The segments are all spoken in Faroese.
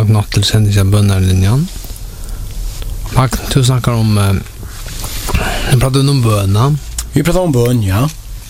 nått til sending av bønnerlinjen. Magn, du snakker om, vi prater om bønna. Vi pratar om bön, ja.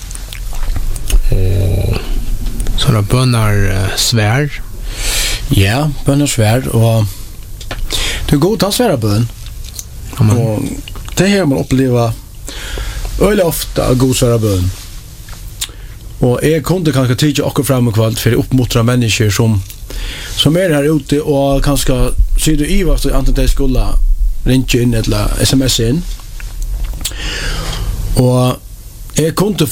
Og så er det bønner svær. Ja, bön är svärd och det går att svära bön. Amen. Och det här man upplever öle ofta god svära bön. Och jag kunde kanske titta och fram och kvalt för uppmuntra människor som är här ute och kanske ser du i vad antar det skulle ringa in eller sms in. Och jag kunde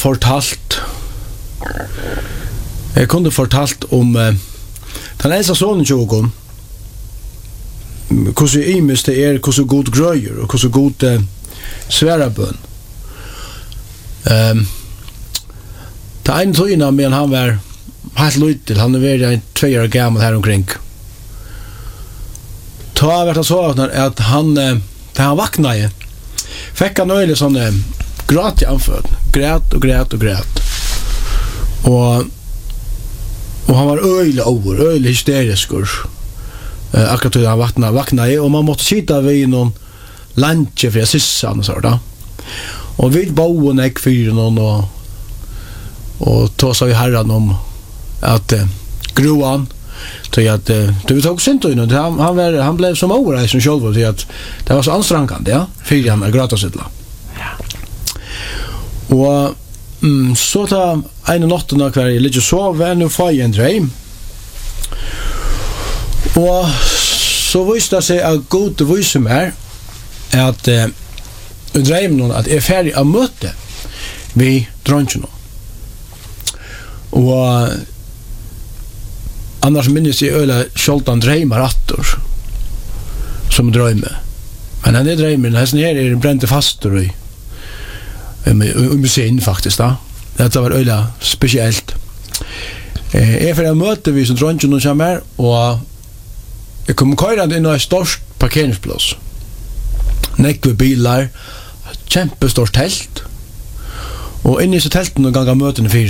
fortalt om den eneste sonen tjogon hvordan imis det er hvordan god grøyer og hvordan god sværa bøn. Det ene tøyna men han var helt lytil, han var 2 år gammel her omkring. Ta vært det så at han da han vakna fikk han øyelig sånn gråt i anfød, græt og han var øyelig hysterisk akkurat da han vakna og man måtte sitta ved noen landje for jeg sissa han og så da og vi boen ekk fyrir noen og ta sa vi herran om at groan til at det vi tog sint og han blev som overreisen sjálv til at det var så anstrangande ja, fyrir han gråta sittla og så ta en natten kvar jag ligger sova nu får jag en dröm. Och så visste det sig att god vise mer att drömmen att är färdig att möta vi drönchen. Och annars minns jag öle skjoltan drömmar attor som drömmer. Men han är drömmen här är bränt fast och musein faktiskt då. Det var ölla speciellt. Jag för att möta vi som drönchen och kommer och jag kom köra in i ett stort parkeringsplats. Nekve bilar, kämpestort tält. Och inne i så tälten och gånga möten för